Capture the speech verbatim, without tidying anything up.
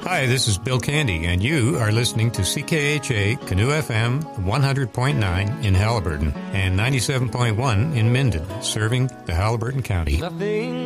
Hi, this is Bill Candy, and you are listening to C K H A Canoe F M one hundred point nine in Halliburton and ninety-seven point one in Minden, serving the Halliburton County. Nothing